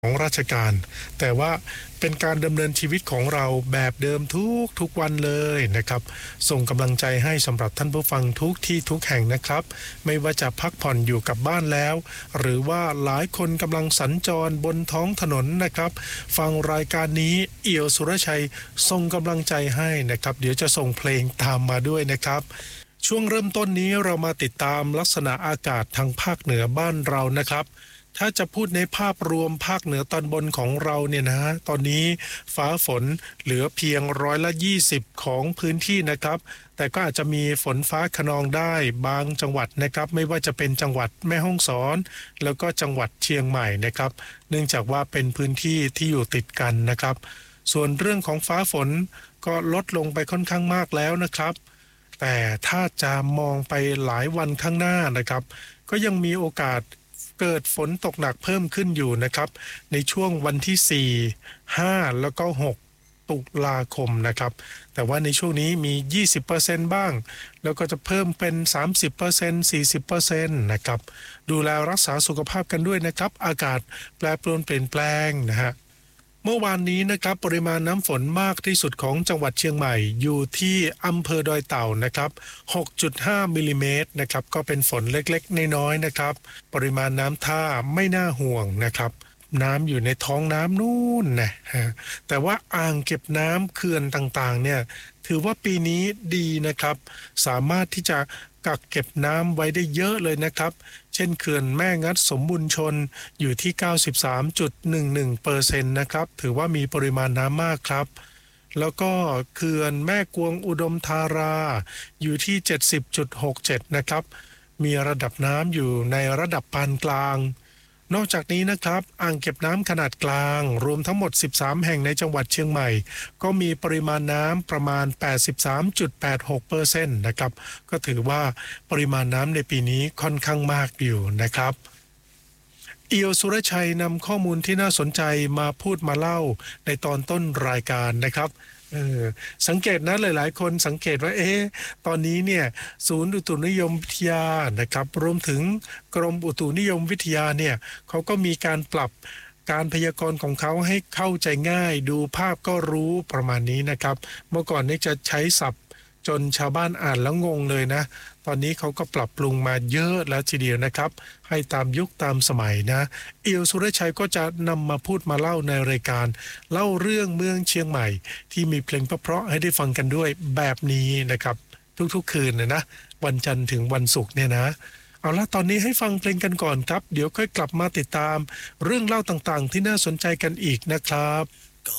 ของราชการแต่ว่าเป็นการดำเนินชีวิตของเราแบบเดิมทุกวันเลยนะครับส่งกำลังใจให้สำหรับท่านผู้ฟังทุกที่ทุกแห่งนะครับไม่ว่าจะพักผ่อนอยู่กับบ้านแล้วหรือว่าหลายคนกำลังสัญจรบนท้องถนนนะครับฟังรายการนี้เอี่ยวสุรชัยส่งกำลังใจให้นะครับเดี๋ยวจะส่งเพลงตามมาด้วยนะครับช่วงเริ่มต้นนี้เรามาติดตามลักษณะอากาศทางภาคเหนือบ้านเรานะครับถ้าจะพูดในภาพรวมภาคเหนือตอนบนของเราเนี่ยนะตอนนี้ฟ้าฝนเหลือเพียง20%ของพื้นที่นะครับแต่ก็อาจจะมีฝนฟ้าคะนองได้บางจังหวัดนะครับไม่ว่าจะเป็นจังหวัดแม่ฮ่องสอนแล้วก็จังหวัดเชียงใหม่นะครับเนื่องจากว่าเป็นพื้นที่ที่อยู่ติดกันนะครับส่วนเรื่องของฟ้าฝนก็ลดลงไปค่อนข้างมากแล้วนะครับแต่ถ้าจะมองไปหลายวันข้างหน้านะครับก็ยังมีโอกาสเกิดฝนตกหนักเพิ่มขึ้นอยู่นะครับในช่วงวันที่4 5แล้วก็6ตุลาคมนะครับแต่ว่าในช่วงนี้มี 20% บ้างแล้วก็จะเพิ่มเป็น 30% 40% นะครับดูแลรักษาสุขภาพกันด้วยนะครับอากาศแปรปรวนเปลี่ยนแปลงนะฮะเมื่อวานนี้นะครับปริมาณน้ำฝนมากที่สุดของจังหวัดเชียงใหม่อยู่ที่อำเภอดอยเต่านะครับ 6.5 มิลลิเมตรนะครับก็เป็นฝนเล็กๆน้อยๆนะครับปริมาณน้ำท่าไม่น่าห่วงนะครับน้ำอยู่ในท้องน้ำนู่นนะแต่ว่าอ่างเก็บน้ำเขื่อนต่างๆเนี่ยถือว่าปีนี้ดีนะครับสามารถที่จะกักเก็บน้ำไว้ได้เยอะเลยนะครับเช่นเขื่อนแม่งัดสมบูรณ์ชนอยู่ที่ 93.11% นะครับถือว่ามีปริมาณน้ำมากครับแล้วก็เขื่อนแม่กวงอุดมธาราอยู่ที่ 70.67 นะครับมีระดับน้ำอยู่ในระดับปานกลางนอกจากนี้นะครับอ่างเก็บน้ำขนาดกลางรวมทั้งหมด13แห่งในจังหวัดเชียงใหม่ก็มีปริมาณน้ำประมาณ 83.86% นะครับก็ถือว่าปริมาณน้ำในปีนี้ค่อนข้างมากอยู่นะครับเอียวสุรชัยนำข้อมูลที่น่าสนใจมาพูดมาเล่าในตอนต้นรายการนะครับสังเกตนะหลายๆคนสังเกตว่าตอนนี้เนี่ยศูนย์อุตุนิยมวิทยานะครับรวมถึงกรมอุตุนิยมวิทยาเนี่ยเขาก็มีการปรับการพยากรณ์ของเขาให้เข้าใจง่ายดูภาพก็รู้ประมาณนี้นะครับเมื่อก่อนนี้จะใช้ศัพท์จนชาวบ้านอ่านแล้วงงเลยนะตอนนี้เขาก็ปรับปรุงมาเยอะแล้วทีเดียวนะครับให้ตามยุคตามสมัยนะเอียวสุรชัยก็จะนำมาพูดมาเล่าในรายการเล่าเรื่องเมืองเชียงใหม่ที่มีเพลงเพราะๆให้ได้ฟังกันด้วยแบบนี้นะครับทุกๆคืนนะวันจันทร์ถึงวันศุกร์เนี่ยนะเอาละตอนนี้ให้ฟังเพลงกันก่อนครับเดี๋ยวค่อยกลับมาติดตามเรื่องเล่าต่างๆที่น่าสนใจกันอีกนะครับ